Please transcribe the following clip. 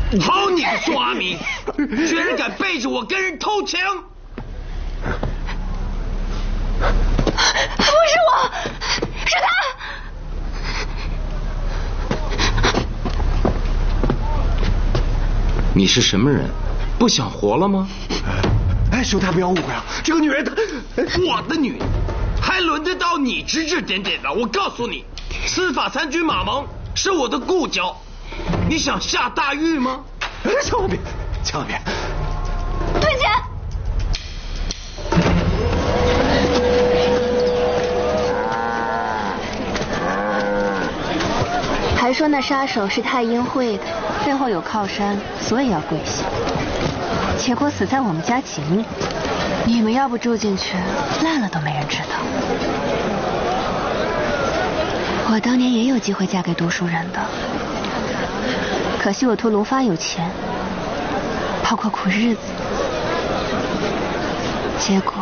好你个苏阿明，居然敢背着我跟人偷情！ 不是我，是他。 你是什么人？不想活了吗？ 哎，兄台不要误会啊，这个女人她， 我的女人，还轮得到你指指点点的？我告诉你，司法三军马蒙是我的故交，你想下大狱吗？ 千万别，千万别！ 对姐。还说那杀手是太阴会的，背后有靠山，所以要跪下。结果死在我们家井里。你们要不住进去，烂了都没人知道。我当年也有机会嫁给读书人的，可惜我图龙发有钱，跑过苦日子，结果